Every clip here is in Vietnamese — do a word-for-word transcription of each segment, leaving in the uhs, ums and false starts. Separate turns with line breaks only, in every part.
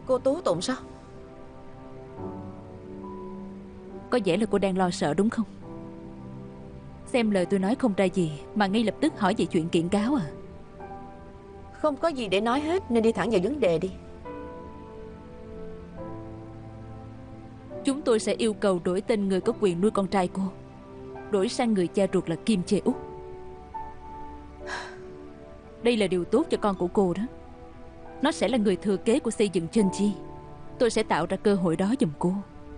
Cô tố tụng sao?
Có vẻ là cô đang lo sợ đúng không? Xem lời tôi nói không ra gì mà ngay lập tức hỏi về chuyện kiện cáo à?
Không có gì để nói hết nên đi thẳng vào vấn đề đi.
Chúng tôi sẽ yêu cầu đổi tên người có quyền nuôi con trai cô, đổi sang người cha ruột là Kim Jae Úc. Đây là điều tốt cho con của cô đó. Nó sẽ là người thừa kế của xây dựng Chunji. Tôi sẽ tạo ra cơ hội đó giùm cô.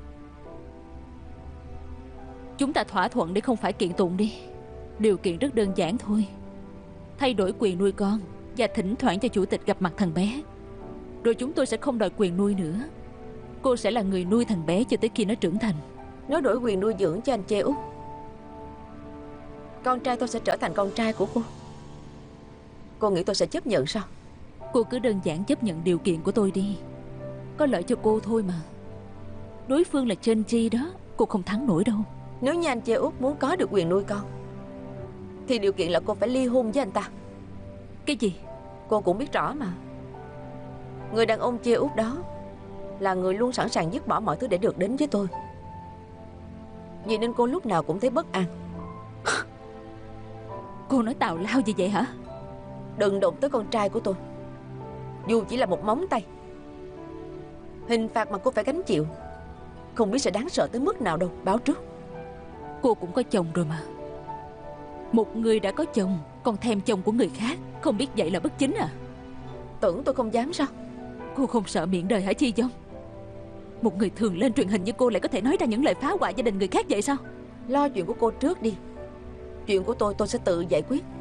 Chúng ta thỏa thuận để không phải kiện tụng đi. Điều kiện rất đơn giản thôi. Thay đổi quyền nuôi con và thỉnh thoảng cho chủ tịch gặp mặt thằng bé. Rồi chúng tôi sẽ không đòi quyền nuôi nữa. Cô sẽ là người nuôi thằng bé cho tới khi nó trưởng thành.
Nếu đổi quyền nuôi dưỡng cho anh Jae Úc, con trai tôi sẽ trở thành con trai của cô. Cô nghĩ tôi sẽ chấp nhận sao?
Cô cứ đơn giản chấp nhận điều kiện của tôi đi. Có lợi cho cô thôi mà. Đối phương là Chunji đó, cô không thắng nổi đâu.
Nếu như anh Jae Úc muốn có được quyền nuôi con thì điều kiện là cô phải ly hôn với anh ta.
Cái gì?
Cô cũng biết rõ mà. Người đàn ông Jae Úc đó là người luôn sẵn sàng dứt bỏ mọi thứ để được đến với tôi. Vì nên cô lúc nào cũng thấy bất an.
Cô nói tào lao gì vậy hả?
Đừng đụng tới con trai của tôi. Dù chỉ là một móng tay, hình phạt mà cô phải gánh chịu không biết sẽ đáng sợ tới mức nào đâu, báo trước.
Cô cũng có chồng rồi mà. Một người đã có chồng còn thèm chồng của người khác, không biết vậy là bất chính à?
Tưởng tôi không dám sao?
Cô không sợ miệng đời hả Chi Dông? Một người thường lên truyền hình như cô lại có thể nói ra những lời phá hoại gia đình người khác vậy sao?
Lo chuyện của cô trước đi. Chuyện của tôi tôi sẽ tự giải quyết.